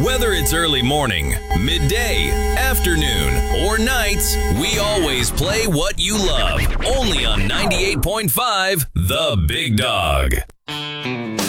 Whether it's early morning, midday, afternoon, or nights, we always play what you love. Only on 98.5 The Big Dog.